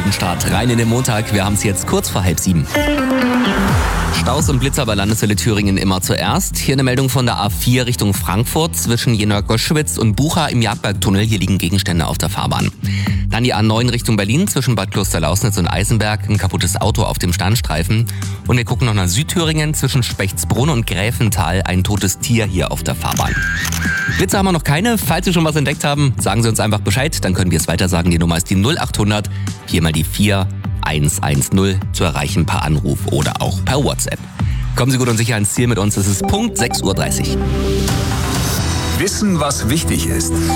guten Start rein in den Montag. Wir haben es jetzt kurz vor 6:30. Staus und Blitzer bei Landeswelle Thüringen immer zuerst. Hier eine Meldung von der A4 Richtung Frankfurt zwischen Jena-Goschwitz und Bucha im Jagdbergtunnel. Hier liegen Gegenstände auf der Fahrbahn. Dann die A9 Richtung Berlin zwischen Bad Klosterlausnitz und Eisenberg. Ein kaputtes Auto auf dem Standstreifen. Und wir gucken noch nach Südthüringen zwischen Spechtsbrunn und Gräfental. Ein totes Tier hier auf der Fahrbahn. Blitzer haben wir noch keine. Falls Sie schon was entdeckt haben, sagen Sie uns einfach Bescheid. Dann können wir es weiter sagen. Die Nummer ist die 0800 4 mal die 4 110 zu erreichen per Anruf oder auch per WhatsApp. Kommen Sie gut und sicher ans Ziel mit uns. Es ist Punkt 6:30 Uhr. Wissen, was wichtig ist.